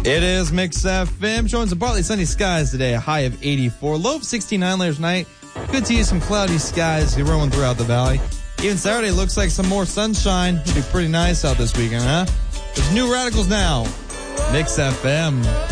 It is Mix FM, showing some partly sunny skies today, a high of 84, low of 69 later tonight. Good to use some cloudy skies rolling throughout the valley. Even Saturday looks like some more sunshine. It'll be pretty nice out this weekend, huh? There's New Radicals now. Mix FM.